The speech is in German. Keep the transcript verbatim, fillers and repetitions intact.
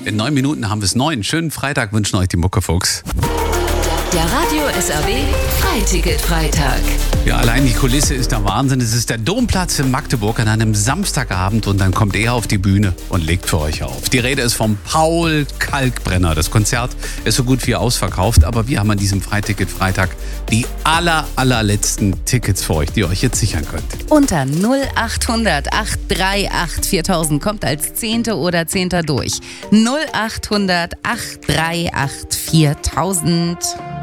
In neun Minuten haben wir es neun. Schönen Freitag wünschen euch die Muckefuchs. Der Radio S R B Freiticket-Freitag. Ja, allein die Kulisse ist der Wahnsinn. Es ist der Domplatz in Magdeburg an einem Samstagabend und dann kommt er auf die Bühne und legt für euch auf. Die Rede ist vom Paul Kalkbrenner. Das Konzert ist so gut wie ausverkauft, aber wir haben an diesem Freiticket-Freitag die aller, allerletzten Tickets für euch, die ihr euch jetzt sichern könnt. Unter null achthundert acht drei acht viertausend kommt als Zehnte oder Zehnter durch. null achthundert acht drei acht viertausend.